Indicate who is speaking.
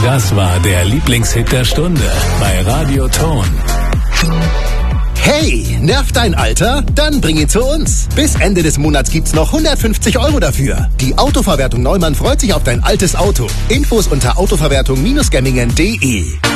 Speaker 1: Das war der Lieblingshit der Stunde bei Radio Ton.
Speaker 2: Hey, nervt dein Alter? Dann bring ihn zu uns. Bis Ende des Monats gibt's noch 150 € dafür. Die Autoverwertung Neumann freut sich auf dein altes Auto. Infos unter autoverwertung-gemmingen.de.